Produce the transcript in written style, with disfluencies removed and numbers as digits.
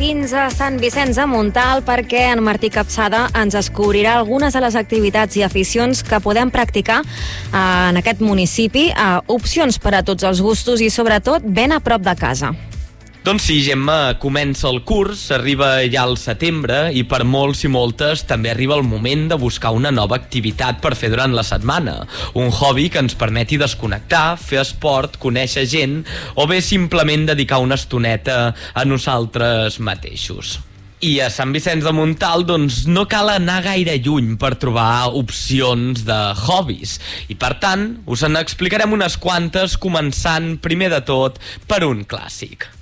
fins a Sant Vicenç de Montalt perquè en Martí Capçada ens descobrirà algunes de les activitats i aficions que podem practicar en aquest municipi, opcions per a tots els gustos i sobretot ben a prop de casa. Doncs sí, Gemma, comença el curs, arriba ja al setembre i per molts i moltes també arriba el moment de buscar una nova activitat per fer durant la setmana. Un hobby que ens permeti desconnectar, fer esport, conèixer gent o bé simplement dedicar una estoneta a nosaltres mateixos. I a Sant Vicenç de Montalt doncs no cal anar gaire lluny per trobar opcions de hobbies i per tant us en explicarem unes quantes, començant primer de tot per un clàssic.